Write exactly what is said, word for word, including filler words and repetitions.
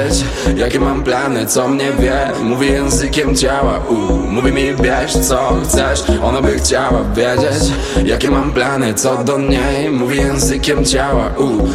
Jakie mam plany, co mnie wie, mówi językiem ciała, u, mówi mi bierz co chcesz, ona by chciała wiedzieć. Jakie mam plany, co do niej, mówi językiem ciała, u,